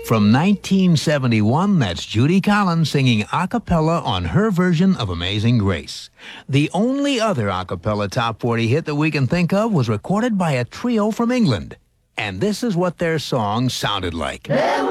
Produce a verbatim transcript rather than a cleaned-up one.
From nineteen seventy-one, that's Judy Collins singing a cappella on her version of Amazing Grace. The only other a cappella top forty hit that we can think of was recorded by a trio from England. And this is what their song sounded like.